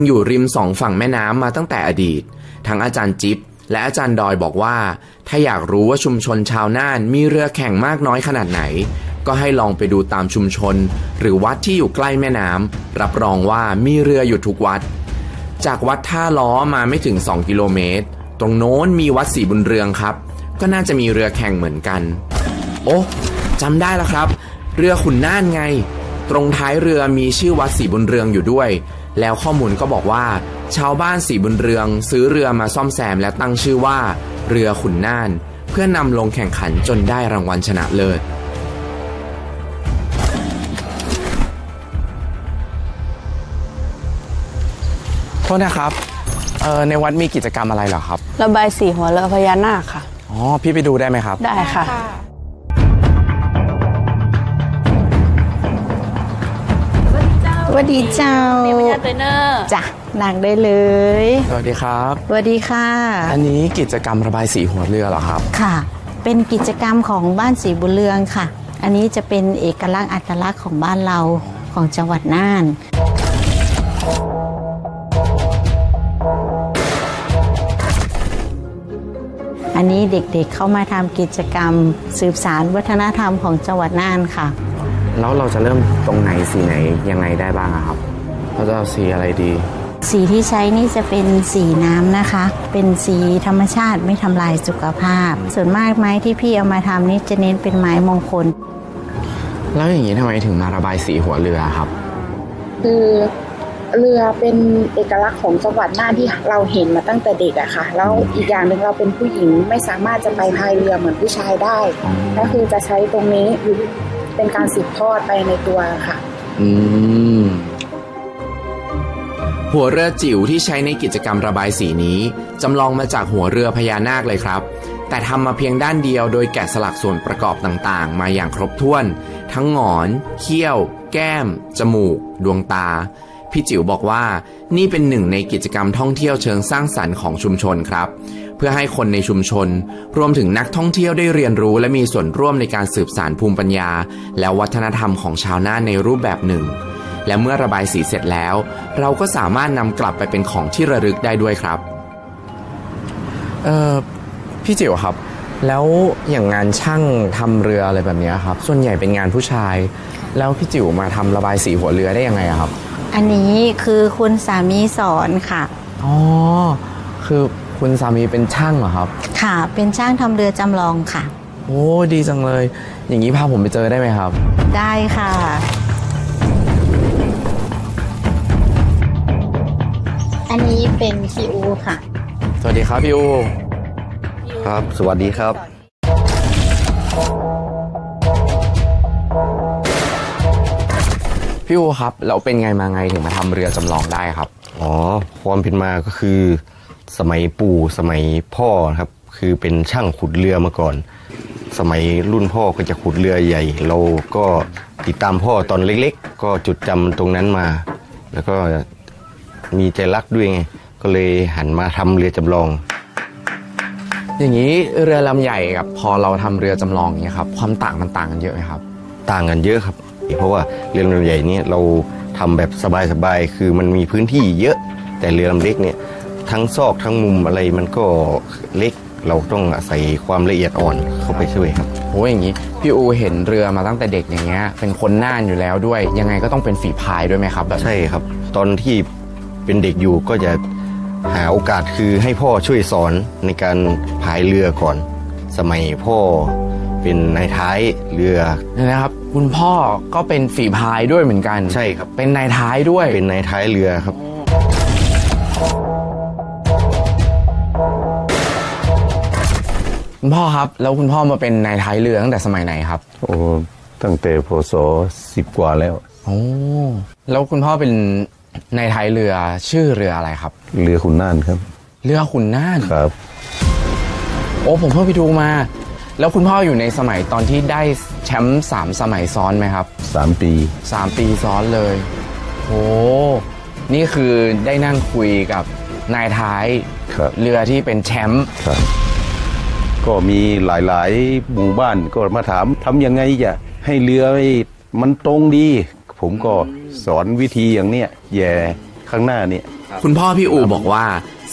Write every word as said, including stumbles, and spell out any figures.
อยู่ริมสองฝั่งแม่น้ำมาตั้งแต่อดีตทั้งอาจารย์จิ๊บและอาจารย์ดอยบอกว่าถ้าอยากรู้ว่าชุมชนชาวน่านมีเรือแข่งมากน้อยขนาดไหนก็ให้ลองไปดูตามชุมชนหรือวัดที่อยู่ใกล้แม่น้ำรับรองว่ามีเรืออยู่ทุกวัดจากวัดท่าล้อมาไม่ถึงสองกิโลเมตรตรงโน้นมีวัดศรีบุญเรืองครับก็น่าจะมีเรือแข่งเหมือนกันโอ้จำได้แล้วครับเรือขุนน่านไงตรงท้ายเรือมีชื่อวัดศรีบุญเรืองอยู่ด้วยแล้วข้อมูลก็บอกว่าชาวบ้านศรีบุญเรืองซื้อเรือมาซ่อมแซมและตั้งชื่อว่าเรือขุนน่านเพื่อนำลงแข่งขันจนได้รางวัลชนะเลิศโทษนะครับเอ่อในวัดมีกิจกรรมอะไรเหรอครับระบายสีหัวเรือพญานาคค่ะอ๋อพี่ไปดูได้ไหมครับได้ค่ะสวัสดีเจ้านี่เป็นเทรนเนอร์จ้ะนั่งได้เลยสวัสดีครับสวัสดีค่ะอันนี้กิจกรรมระบายสีหัวเรือเหรอครับค่ะเป็นกิจกรรมของบ้านศรีบุญเรืองค่ะอันนี้จะเป็นเอกลักษณ์อัตลักษณ์ของบ้านเราของจังหวัดน่านอันนี้เด็กๆ เ, เข้ามาทำกิจกรรมสืบสานวัฒนธรรมของจังหวัดน่านค่ะแล้วเราจะเริ่มตรงไหนสีไหนยังไงได้บ้างครับเราจะเอาสีอะไรดีสีที่ใช้นี่จะเป็นสีน้ำนะคะเป็นสีธรรมชาติไม่ทำลายสุขภาพส่วนมากไม้ที่พี่เอามาทำนี่จะเน้นเป็นไม้มงคลแล้วอย่างนี้ทำไมถึงมาระบายสีหัวเรือครับคือเรือเป็นเอกลักษณ์ของจังหวัดน่านที่เราเห็นมาตั้งแต่เด็กอะค่ะแล้วอีกอย่างหนึ่งเราเป็นผู้หญิงไม่สามารถจะไปพายเรือเหมือนผู้ชายได้ก็คือจะใช้ตรงนี้เป็นการสืบทอดไปในตัวค่ะอืมหัวเรือจิ๋วที่ใช้ในกิจกรรมระบายสีนี้จำลองมาจากหัวเรือพญานาคเลยครับแต่ทำมาเพียงด้านเดียวโดยแกะสลักส่วนประกอบต่างๆมาอย่างครบถ้วนทั้งหงอนเขี้ยวแก้มจมูกดวงตาพี่จิ๋วบอกว่านี่เป็นหนึ่งในกิจกรรมท่องเที่ยวเชิงสร้างสรรค์ของชุมชนครับเพื่อให้คนในชุมชนรวมถึงนักท่องเที่ยวได้เรียนรู้และมีส่วนร่วมในการสืบสานภูมิปัญญาและวัฒนธรรมของชาวน่านในรูปแบบหนึ่งและเมื่อระบายสีเสร็จแล้วเราก็สามารถนำกลับไปเป็นของที่ระลึกได้ด้วยครับเอ่อพี่จิ๋วครับแล้วอย่างงานช่างทำเรืออะไรแบบนี้ครับส่วนใหญ่เป็นงานผู้ชายแล้วพี่จิ๋วมาทำระบายสีหัวเรือได้ยังไงครับอันนี้คือคุณสามีสอนค่ะอ๋อคือคุณสามีเป็นช่างเหรอครับค่ะเป็นช่างทำเรือจำลองค่ะโอ้ดีจังเลยอย่างนี้พาผมไปเจอได้ไหมครับได้ค่ะอันนี้เป็นพี่อูค่ะสวัสดีครับพี่อูครับสวัสดีครับพี่อูครับเราเป็นไงมาไงถึงมาทำเรือจำลองได้ครับอ๋อความเป็นมาก็คือสมัยปู่สมัยพ่อครับคือเป็นช่างขุดเรือมาก่อนสมัยรุ่นพ่อก็จะขุดเรือใหญ่เราก็ติดตามพ่อตอนเล็กๆก็จดจำตรงนั้นมาแล้วก็มีใจรักด้วยไงก็เลยหันมาทำเรือจำลองอย่างนี้เรือลำใหญ่กับพอเราทำเรือจำลองอย่างนี้ครับความต่างมันต่างกันเยอะไหมครับต่างกันเยอะครับเพราะว่าเรือลำใหญ่เนี่ยเราทำแบบสบายๆคือมันมีพื้นที่เยอะแต่เรือลำเล็กเนี่ยทั้งซอกทั้งมุมอะไรมันก็เล็กเราต้องอาศัยความละเอียดอ่อนเข้าไปช่วยครับโอ้ยอย่างนี้พี่อูเห็นเรือมาตั้งแต่เด็กอย่างเงี้ยเป็นคนน่านอยู่แล้วด้วยยังไงก็ต้องเป็นฝีพายด้วยไหมครับแบบใช่ครับตอนที่เป็นเด็กอยู่ก็จะหาโอกาสคือให้พ่อช่วยสอนในการพายเรือก่อนสมัยพ่อเป็นนายท้ายเรือนะครับคุณพ่อก็เป็นฝีพายด้วยเหมือนกันใช่ครับเป็นนายท้ายด้วยเป็นนายท้ายเรือครับคุณพ่อครับแล้วคุณพ่อมาเป็นนายท้ายเรือตั้งแต่สมัยไหนครับโอ้ตั้งแต่พศสิบกว่าแล้วโอ้แล้วคุณพ่อเป็นนายท้ายเรือชื่อเรืออะไรครับเรือขุนน่านครับเรือขุนน่านครับโอ้ผมเพิ่งไปดูมาแล้วคุณพ่ออยู่ในสมัยตอนที่ได้แชมป์สามสมัยซ้อนไหมครับสามปีสามปีซ้อนเลยโอ้นี่คือได้นั่งคุยกับนายท้ายเรือที่เป็นแชมป์ก็มีหลายๆหมู่บ้านก็มาถามทำยังไงจะให้เรือมันตรงดีผมก็สอนวิธีอย่างเนี้ยแย่ข้างหน้าเนี่ยคุณพ่อพี่อูบอกว่า